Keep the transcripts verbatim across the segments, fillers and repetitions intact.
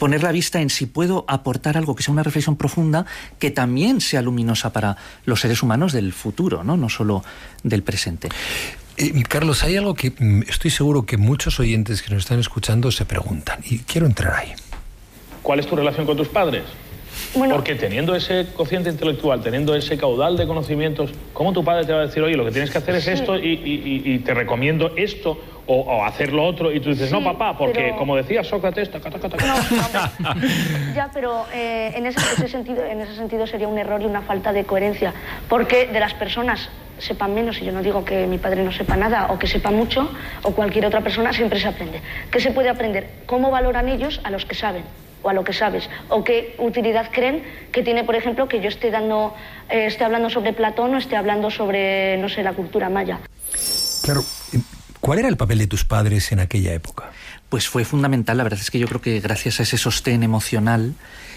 poner la vista en si puedo aportar algo que sea una reflexión profunda, que también sea luminosa para los seres humanos del futuro, no, no solo del presente. Eh, Carlos, hay algo que mm, estoy seguro que muchos oyentes que nos están escuchando se preguntan, y quiero entrar ahí. ¿Cuál es tu relación con tus padres? Bueno, porque teniendo ese cociente intelectual, teniendo ese caudal de conocimientos, ¿cómo tu padre te va a decir, oye, lo que tienes que hacer es sí. esto y, y, y te recomiendo esto o, o hacer lo otro? Y tú dices, sí, no, papá, porque pero... como decía Sócrates... Taca, taca, taca. No, no, ya, pero eh, en, ese, ese sentido, en ese sentido sería un error y una falta de coherencia, porque de las personas sepan menos, y yo no digo que mi padre no sepa nada o que sepa mucho, o cualquier otra persona, siempre se aprende. ¿Qué se puede aprender? ¿Cómo valoran ellos a los que saben? O a lo que sabes, o qué utilidad creen que tiene, por ejemplo, que yo esté dando, eh, esté hablando sobre Platón o esté hablando sobre, no sé, la cultura maya. Claro, ¿cuál era el papel de tus padres en aquella época? Pues fue fundamental, la verdad es que yo creo que gracias a ese sostén emocional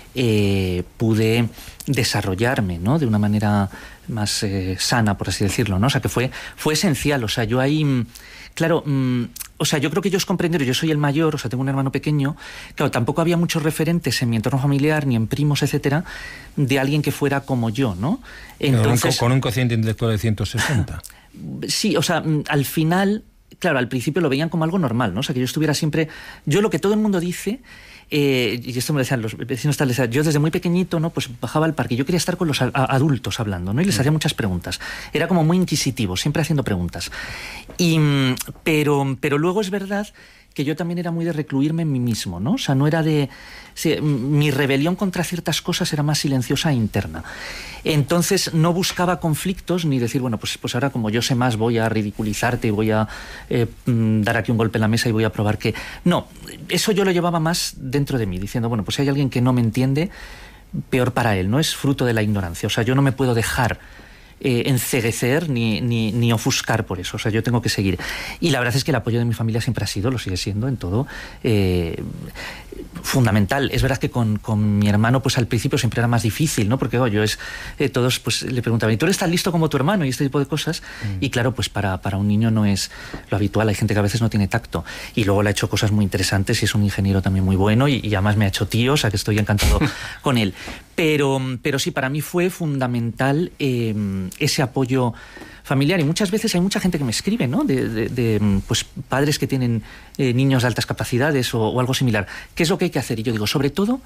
eh, pude desarrollarme, ¿no?, de una manera más eh, sana, por así decirlo, ¿no? O sea, que fue, fue esencial, o sea, yo ahí... Claro, mmm, o sea, yo creo que ellos comprendieron, yo soy el mayor, o sea, tengo un hermano pequeño, claro, tampoco había muchos referentes en mi entorno familiar, ni en primos, etcétera, de alguien que fuera como yo, ¿no? Entonces, con un cociente intelectual de ciento sesenta. Sí, o sea, al final, claro, al principio lo veían como algo normal, ¿no? O sea, que yo estuviera siempre... Yo lo que todo el mundo dice... Eh, y esto me decían los vecinos tal, yo desde muy pequeñito, ¿no?, pues bajaba al parque, yo quería estar con los a, a, adultos hablando, ¿no?, y les hacía muchas preguntas, era como muy inquisitivo, siempre haciendo preguntas, y, pero, pero luego es verdad que yo también era muy de recluirme en mí mismo, ¿no? O sea, no era de... Sí, mi rebelión contra ciertas cosas era más silenciosa e interna. Entonces no buscaba conflictos ni decir, bueno, pues, pues ahora como yo sé más voy a ridiculizarte y voy a eh, dar aquí un golpe en la mesa y voy a probar que... No, eso yo lo llevaba más dentro de mí, diciendo, bueno, pues si hay alguien que no me entiende, peor para él, ¿no? Es fruto de la ignorancia. O sea, yo no me puedo dejar... Eh, enceguecer ni, ni, ni ofuscar por eso, o sea, yo tengo que seguir. Y la verdad es que el apoyo de mi familia siempre ha sido, lo sigue siendo en todo, eh, fundamental. Es verdad que con, con mi hermano, pues al principio siempre era más difícil, ¿no? Porque oh, yo es, eh, todos pues le preguntaban, ¿y tú eres tan listo como tu hermano? Y este tipo de cosas. Mm. Y claro, pues para, para un niño no es lo habitual, hay gente que a veces no tiene tacto. Y luego le ha hecho cosas muy interesantes y es un ingeniero también muy bueno y, y además me ha hecho tío, o sea que estoy encantado con él. Pero, pero sí, para mí fue fundamental eh, ese apoyo familiar. Y muchas veces hay mucha gente que me escribe, ¿no?, de, de, de pues, padres que tienen eh, niños de altas capacidades o, o algo similar. ¿Qué es lo que hay que hacer? Y yo digo, sobre todo,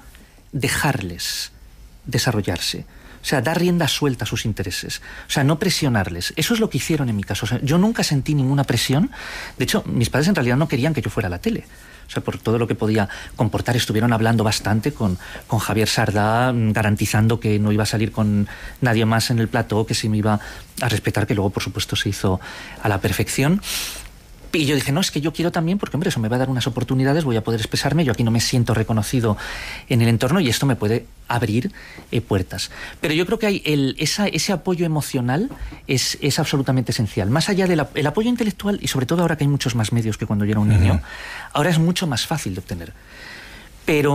dejarles desarrollarse. O sea, dar rienda suelta a sus intereses. O sea, no presionarles. Eso es lo que hicieron en mi caso. O sea, yo nunca sentí ninguna presión. De hecho, mis padres en realidad no querían que yo fuera a la tele. O sea, por todo lo que podía comportar, estuvieron hablando bastante con, con Javier Sardá, garantizando que no iba a salir con nadie más en el plató, que se me iba a respetar, que luego, por supuesto, se hizo a la perfección. Y yo dije, no, es que yo quiero también, porque, hombre, eso me va a dar unas oportunidades, voy a poder expresarme, yo aquí no me siento reconocido en el entorno y esto me puede abrir eh, puertas. Pero yo creo que hay el, esa, ese apoyo emocional es, es absolutamente esencial. Más allá del el apoyo intelectual, y sobre todo ahora que hay muchos más medios que cuando yo era un niño, uh-huh. ahora es mucho más fácil de obtener. Pero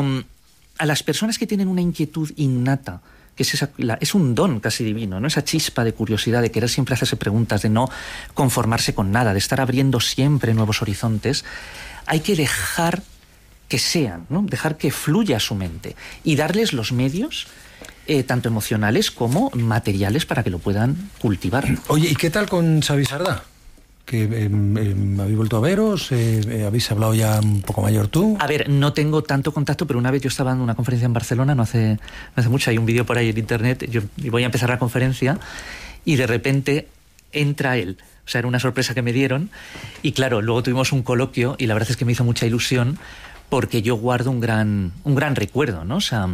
a las personas que tienen una inquietud innata, que es, esa, la, es un don casi divino, ¿no? Esa chispa de curiosidad, de querer siempre hacerse preguntas, de no conformarse con nada, de estar abriendo siempre nuevos horizontes, hay que dejar que sean, ¿no? Dejar que fluya su mente y darles los medios, eh, tanto emocionales como materiales, para que lo puedan cultivar. Oye, ¿y qué tal con Xavi Sardá? Que eh, eh, habéis vuelto a veros, eh, eh, habéis hablado ya un poco mayor tú. A ver, no tengo tanto contacto, pero una vez yo estaba en una conferencia en Barcelona, no hace, no hace mucho, hay un vídeo por ahí en internet, yo voy a empezar la conferencia y de repente entra él. O sea, era una sorpresa que me dieron y claro, luego tuvimos un coloquio y la verdad es que me hizo mucha ilusión porque yo guardo un gran, un gran recuerdo, ¿no? O sea,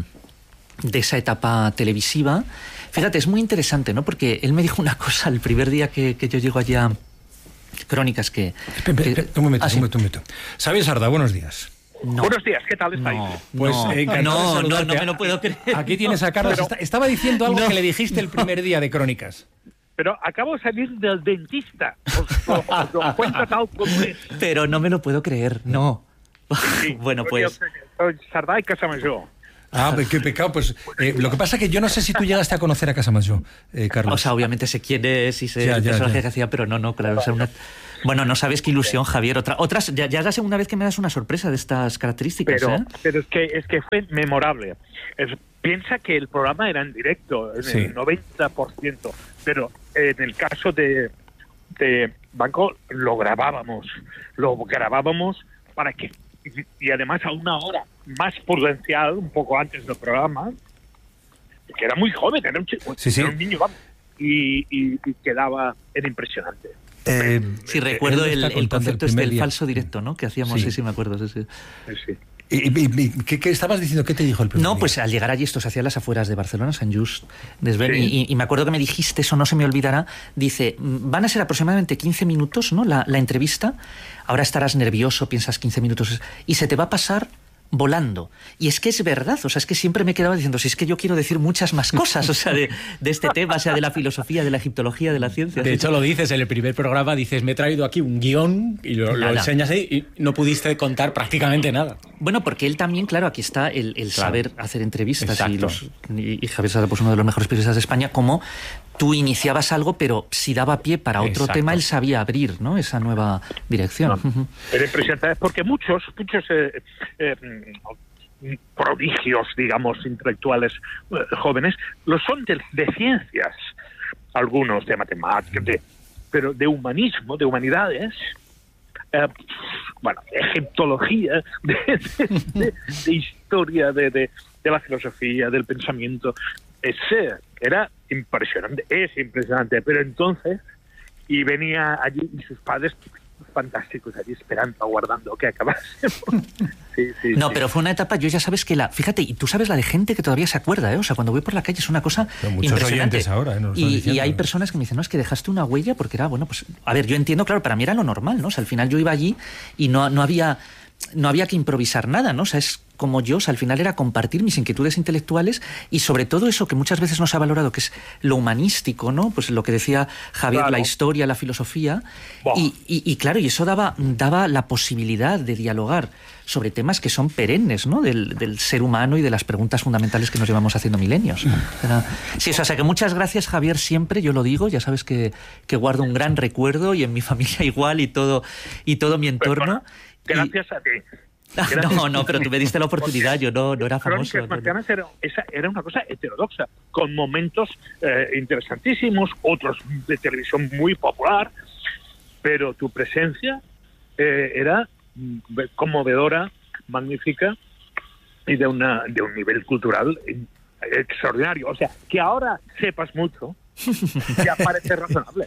de esa etapa televisiva. Fíjate, es muy interesante, ¿no? Porque él me dijo una cosa el primer día que, que yo llego allá. Crónicas que... Espera, espera, un momento, ah, un momento, un momento. Xavi Sardá, buenos días. No. Buenos días, ¿qué tal estáis? No, pues no, eh, no, no, no me lo puedo creer. Aquí tienes a Carlos. Pero, Estaba diciendo algo no, que le dijiste el primer no. día de Crónicas. Pero acabo de salir del dentista. Os, os, os lo cuento tal como es. Pero no me lo puedo creer, no. Sí, bueno, pues... Soy Sardá y Casamayó. Ah, qué pecado, pues eh, lo que pasa es que yo no sé si tú llegaste a conocer a Casamayó, eh, Carlos. O sea, obviamente sé quién es y sé ya, el ya, personaje ya. que hacía, pero no, no, claro, o sea, una... Bueno, no sabes qué ilusión, Javier. Otra, otras, ya, ya es la segunda vez que me das una sorpresa de estas características. Pero, ¿eh? pero es que es que fue memorable. Es, piensa que el programa era en directo, en sí. el noventa por ciento, pero en el caso de, de Banco lo grabábamos, lo grabábamos para que, y, y además a una hora más prudencial, un poco antes del programa, que era muy joven, era un, chico, sí, sí. Era un niño, vamos, y, y, y quedaba, era impresionante. Eh, sí, recuerdo el, el concepto el este del falso directo, ¿no? Que hacíamos, sí, sí, sí me acuerdo. Sí, sí. sí. ¿Y, y, y ¿qué, qué estabas diciendo? ¿Qué te dijo el primer No, día? pues al llegar allí, esto se hacía a las afueras de Barcelona, Sant Just Desvern, sí. y, y me acuerdo que me dijiste, eso no se me olvidará, dice, van a ser aproximadamente quince minutos, ¿no? La, la entrevista, ahora estarás nervioso, piensas quince minutos, y se te va a pasar volando. Y es que es verdad, o sea, es que siempre me quedaba diciendo, si es que yo quiero decir muchas más cosas, o sea, de, de este tema, o sea, de la filosofía, de la egiptología, de la ciencia. De hecho, lo dices en el primer programa, dices, me he traído aquí un guión y lo, lo enseñas ahí y no pudiste contar prácticamente nada. Bueno, porque él también, claro, aquí está el, el claro. saber hacer entrevistas. Exacto. y, los, y, y Javier Sarda, pues uno de los mejores periodistas de España, como tú iniciabas algo, pero si daba pie para otro Exacto. tema, él sabía abrir, ¿no? Esa nueva dirección. No, uh-huh. Era impresionante, porque muchos, muchos eh, eh, prodigios, digamos, intelectuales eh, jóvenes, lo son de, de ciencias, algunos de matemáticas, de, pero de humanismo, de humanidades, eh, bueno, egiptología, de, de, de, de historia, de, de, de la filosofía, del pensamiento. Ese era impresionante, es impresionante, pero entonces, y venía allí y sus padres fantásticos allí esperando, aguardando que acabásemos. Sí, sí, no, sí. pero fue una etapa, yo ya sabes que la, fíjate, y tú sabes la de gente que todavía se acuerda, ¿eh? O sea, cuando voy por la calle es una cosa pero muchos impresionante. Oyentes ahora, ¿eh? Nos y, diciendo, y hay ¿no? personas que me dicen, no, es que dejaste una huella porque era, bueno, pues, a ver, yo entiendo, claro, para mí era lo normal, ¿no? O sea, al final yo iba allí y no, no había... no había que improvisar nada, ¿no? O sea, es como yo, o sea, al final era compartir mis inquietudes intelectuales y sobre todo eso que muchas veces no se ha valorado, que es lo humanístico, ¿no? Pues lo que decía Javier, claro. La historia, la filosofía. Y, y, y claro, y eso daba, daba la posibilidad de dialogar sobre temas que son perennes, ¿no? Del, del ser humano y de las preguntas fundamentales que nos llevamos haciendo milenios. O sea, sí, o sea, que muchas gracias, Javier, siempre, yo lo digo, ya sabes que, que guardo un gran recuerdo y en mi familia igual y todo, y todo mi entorno. Gracias y... a ti. Gracias. No, no, pero tú me diste la oportunidad, yo no, no era famoso. Crónicas Marcianas era, esa, era una cosa heterodoxa, con momentos eh, interesantísimos, otros de televisión muy popular, pero tu presencia eh, era conmovedora, magnífica y de, una, de un nivel cultural extraordinario. O sea, que ahora sepas mucho ya parece razonable.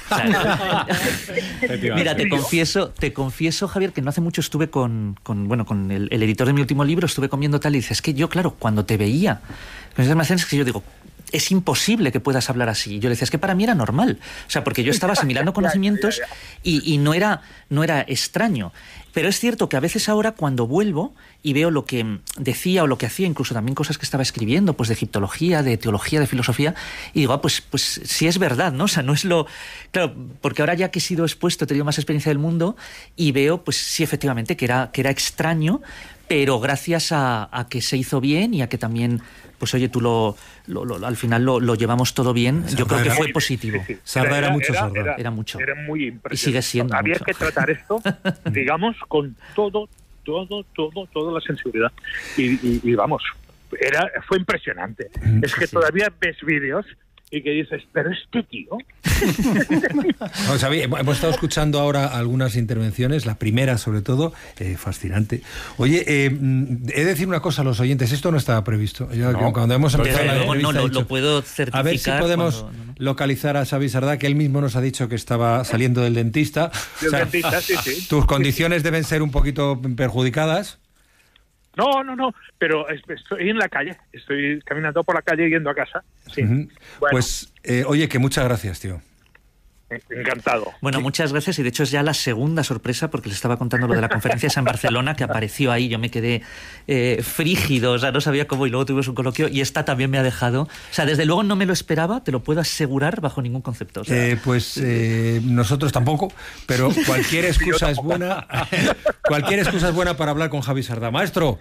Mira, te confieso, te confieso, Javier, que no hace mucho estuve con, con bueno, con el, el editor de mi último libro, estuve comiendo tal y dices, es que yo, claro, cuando te veía, es que yo digo, es imposible que puedas hablar así. Y yo le decía, es que para mí era normal. O sea, porque yo estaba asimilando conocimientos y, y no era, no era extraño. Pero es cierto que a veces ahora cuando vuelvo y veo lo que decía o lo que hacía, incluso también cosas que estaba escribiendo, pues de egiptología, de teología, de filosofía, y digo, ah, pues, pues sí es verdad, ¿no? O sea, no es lo... Claro, porque ahora ya que he sido expuesto, he tenido más experiencia del mundo y veo, pues sí, efectivamente, que era, que era extraño, pero gracias a, a que se hizo bien y a que también... Pues oye, tú lo, lo, lo al final lo, lo llevamos todo bien. Sarda Yo creo que fue muy, positivo. Sí, sí. Sarda era, era mucho, era, Sarda. Era, era mucho. Era muy impresionante. Y sigue siendo Había mucho. que tratar esto, digamos, con todo, todo, todo, toda la sensibilidad. Y, y, y vamos, era, fue impresionante. Mm, es que sí. Todavía ves vídeos y que dices, pero este tío... No, Xavi, hemos estado escuchando ahora algunas intervenciones, la primera sobre todo, eh, fascinante. Oye, eh, he de decir una cosa a los oyentes, esto no estaba previsto. Yo, no, cuando hemos empezado la no, no, lo, dicho, lo puedo certificar. A ver si podemos cuando, no, no. localizar a Xavi Sarda, que él mismo nos ha dicho que estaba saliendo del dentista. Del o sea, dentista, sí, sí. Tus condiciones deben ser un poquito perjudicadas. No, no, no, pero estoy en la calle, estoy caminando por la calle yendo a casa. Sí. Uh-huh. Bueno. Pues, eh, oye, que muchas gracias, tío. Encantado. Bueno, sí. Muchas gracias, y de hecho es ya la segunda sorpresa, porque les estaba contando lo de la conferencia esa en Barcelona, que apareció ahí, yo me quedé eh, frígido, o sea, no sabía cómo, y luego tuvimos un coloquio, y esta también me ha dejado, o sea, desde luego no me lo esperaba, te lo puedo asegurar bajo ningún concepto. O sea, eh, pues eh, nosotros tampoco, pero cualquier excusa es buena, cualquier excusa es buena para hablar con Javi Sarda. Maestro,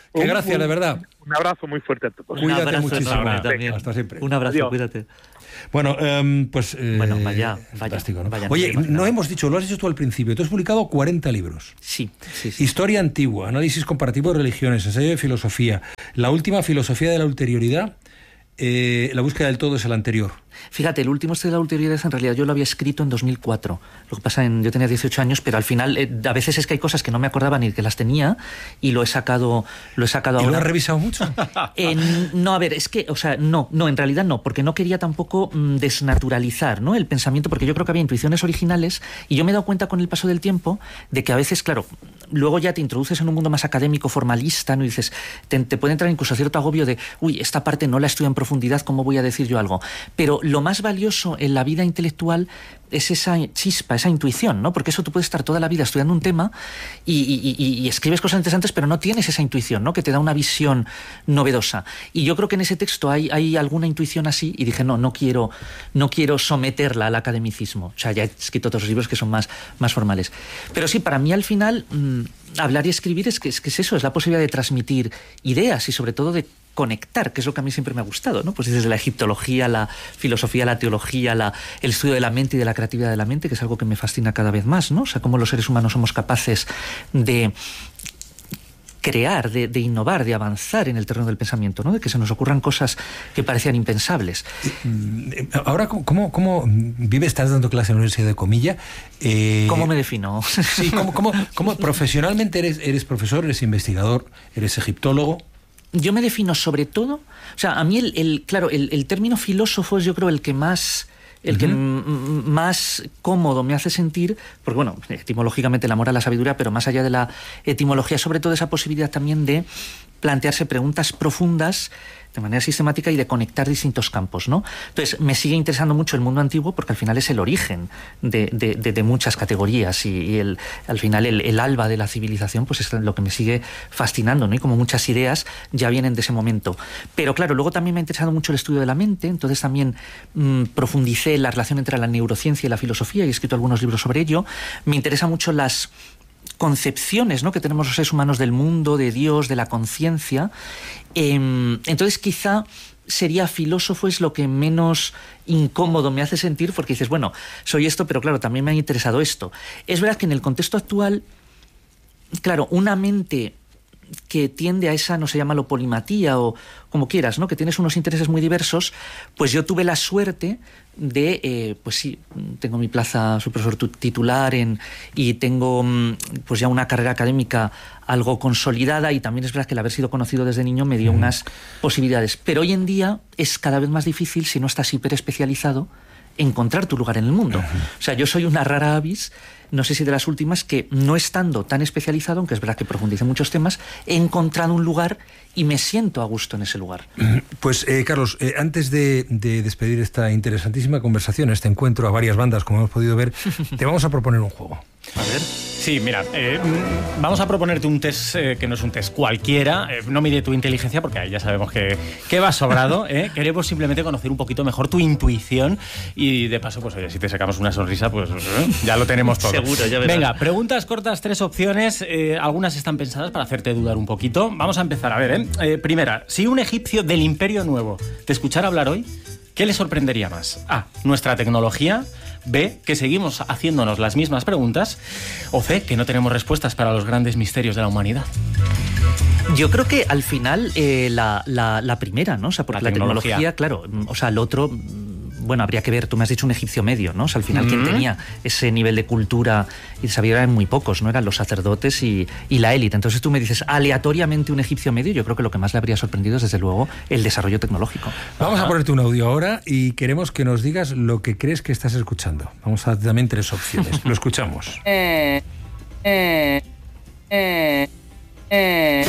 Que gracias, un, de verdad. Un abrazo muy fuerte a todos. Cuídate muchísimo. También. Hasta siempre. Un abrazo, Adiós. Cuídate. Bueno, um, pues... Eh, bueno, vaya, fantástico, ¿no? vaya. Oye, no hemos dicho, lo has dicho tú al principio, tú has publicado cuarenta libros. Sí, sí, sí. Historia antigua, análisis comparativo de religiones, ensayo de filosofía, la última, filosofía de la ulterioridad, eh, la búsqueda del todo es el anterior. Fíjate, el último este de la ulterioridad en realidad yo lo había escrito en dos mil cuatro. Lo que pasa en yo tenía dieciocho años, pero al final eh, a veces es que hay cosas que no me acordaba ni que las tenía y lo he sacado lo he sacado ¿Y ahora. lo has revisado mucho? Eh, no, a ver, es que, o sea, no, no, en realidad no, porque no quería tampoco mm, desnaturalizar, ¿no?, el pensamiento, porque yo creo que había intuiciones originales y yo me he dado cuenta con el paso del tiempo de que a veces, claro, luego ya te introduces en un mundo más académico, formalista, ¿no? Y dices, te, te puede entrar incluso cierto agobio de, uy, esta parte no la estudio en profundidad, ¿cómo voy a decir yo algo? Pero lo más valioso en la vida intelectual es esa chispa, esa intuición, ¿no? Porque eso tú puedes estar toda la vida estudiando un tema y, y, y, y escribes cosas interesantes, pero no tienes esa intuición, ¿no?, que te da una visión novedosa. Y yo creo que en ese texto hay, hay alguna intuición así y dije, no, no quiero, no quiero someterla al academicismo. O sea, ya he escrito otros libros que son más, más formales. Pero sí, para mí al final, mmm, hablar y escribir es que, es que es eso, es la posibilidad de transmitir ideas y sobre todo de conectar, que es lo que a mí siempre me ha gustado, ¿no? Pues desde la egiptología, la filosofía, la teología, la, el estudio de la mente y de la creatividad de la mente, que es algo que me fascina cada vez más, ¿no? O sea, cómo los seres humanos somos capaces de crear, de, de innovar, de avanzar en el terreno del pensamiento, ¿no? De que se nos ocurran cosas que parecían impensables. Ahora, ¿cómo, cómo vives? Estás dando clase en la Universidad de Comilla. Eh, ¿Cómo me defino? Sí, ¿cómo, cómo, cómo profesionalmente eres, eres profesor, eres investigador, eres egiptólogo? Yo me defino sobre todo, o sea, a mí el, el claro, el, el término filósofo es yo creo el que más, el uh-huh. que m- más cómodo me hace sentir, porque bueno, etimológicamente el amor a la sabiduría, pero más allá de la etimología, sobre todo esa posibilidad también de plantearse preguntas profundas de manera sistemática y de conectar distintos campos, ¿no? Entonces, me sigue interesando mucho el mundo antiguo porque al final es el origen de, de, de, de muchas categorías y, y el, al final el, el alba de la civilización pues es lo que me sigue fascinando, ¿no? Y como muchas ideas ya vienen de ese momento. Pero claro, luego también me ha interesado mucho el estudio de la mente, entonces también mmm, profundicé la relación entre la neurociencia y la filosofía y he escrito algunos libros sobre ello. Me interesan mucho las concepciones, ¿no?, que tenemos los seres humanos del mundo, de Dios, de la conciencia. Eh, entonces quizá sería filósofo es lo que menos incómodo me hace sentir porque dices, bueno, soy esto, pero claro, también me ha interesado esto. Es verdad que en el contexto actual, claro, una mente que tiende a esa, no se llama lo polimatía o como quieras, ¿no?, que tienes unos intereses muy diversos, pues yo tuve la suerte de, eh, pues sí, tengo mi plaza, soy profesor titular en, y tengo pues ya una carrera académica algo consolidada y también es verdad que el haber sido conocido desde niño me dio unas posibilidades. Pero hoy en día es cada vez más difícil, si no estás hiper especializado, encontrar tu lugar en el mundo. O sea, yo soy una rara avis, no sé si de las últimas, que no estando tan especializado, aunque es verdad que profundice muchos temas, he encontrado un lugar y me siento a gusto en ese lugar. Pues, eh, Carlos, eh, antes de, de despedir esta interesantísima conversación, este encuentro a varias bandas, como hemos podido ver, te vamos a proponer un juego. A ver. Sí, mira, eh, vamos a proponerte un test eh, que no es un test cualquiera, eh, no mide tu inteligencia porque ahí ya sabemos que, que va sobrado, ¿eh? Queremos simplemente conocer un poquito mejor tu intuición y de paso, pues oye, si te sacamos una sonrisa, pues eh, ya lo tenemos todo. Seguro, ya verás. Venga, preguntas cortas, tres opciones, eh, algunas están pensadas para hacerte dudar un poquito. Vamos a empezar, a ver, ¿eh? Eh, primera, si un egipcio del Imperio Nuevo te escuchara hablar hoy, ¿qué le sorprendería más? A, nuestra tecnología. B, que seguimos haciéndonos las mismas preguntas. O C, que no tenemos respuestas para los grandes misterios de la humanidad. Yo creo que al final eh, la, la, la primera, ¿no? O sea, porque la, la tecnología. tecnología, claro, o sea, el otro, bueno, habría que ver, tú me has dicho un egipcio medio, ¿no? O sea, al final, mm-hmm. quien tenía ese nivel de cultura y de sabiduría eran muy pocos, ¿no? Eran los sacerdotes y, y la élite. Entonces tú me dices, aleatoriamente un egipcio medio, yo creo que lo que más le habría sorprendido es, desde luego, el desarrollo tecnológico. Vamos Ajá. a ponerte un audio ahora y queremos que nos digas lo que crees que estás escuchando. Vamos a dar también tres opciones. Lo escuchamos. Eh, eh, eh, eh.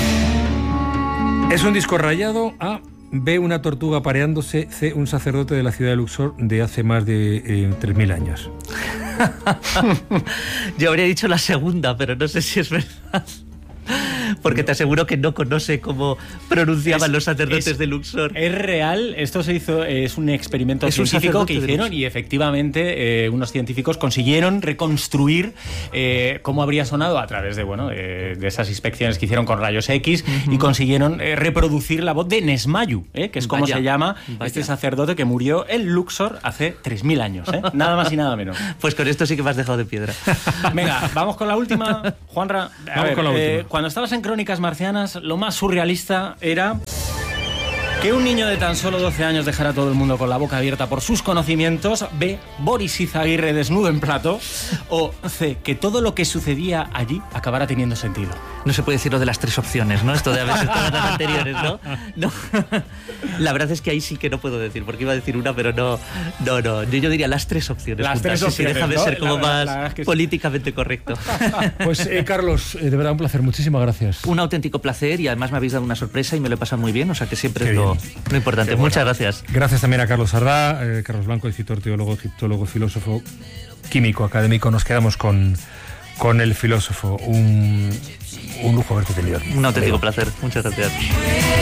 ¿Es un disco rayado? A. B, una tortuga pareándose. C, un sacerdote de la ciudad de Luxor de hace más de eh, tres mil años. Yo habría dicho la segunda, pero no sé si es verdad. porque te aseguro que no conoce cómo pronunciaban es, los sacerdotes es, de Luxor. Es real, esto se hizo, es un experimento es científico un que hicieron y efectivamente eh, unos científicos consiguieron reconstruir eh, cómo habría sonado a través de, bueno, de, de esas inspecciones que hicieron con rayos X uh-huh. y consiguieron eh, reproducir la voz de Nesmayu, eh, que es como vaya, se llama vaya. este sacerdote que murió en Luxor hace tres mil años, eh, nada más y nada menos. Pues con esto sí que me has dejado de piedra. Venga, vamos con la última. Juanra, a vamos ver, con la eh, última. Cuando estabas en Crónicas Marcianas, lo más surrealista era que un niño de tan solo doce años dejara a todo el mundo con la boca abierta por sus conocimientos, B, Boris Izaguirre desnudo en plato, o C, que todo lo que sucedía allí acabara teniendo sentido. No se puede decir lo de las tres opciones, ¿no? Esto de haber sido todas las anteriores, ¿no? No. La verdad es que ahí sí que no puedo decir, porque iba a decir una, pero no, no, no. Yo, yo diría las tres opciones. Las tres opciones, sí, déjame ¿no? ser como la, más la, la es políticamente correcto. Pues, eh, Carlos, eh, de verdad un placer. Muchísimas gracias. Un auténtico placer y además me habéis dado una sorpresa y me lo he pasado muy bien, o sea que siempre Qué es lo, lo importante. Bueno. Muchas gracias. Gracias también a Carlos Ardá, eh, Carlos Blanco, escritor, teólogo, egiptólogo, filósofo, químico, académico. Nos quedamos con, con el filósofo. Un, un lujo haberte tenido aquí. Un auténtico placer. Muchas gracias.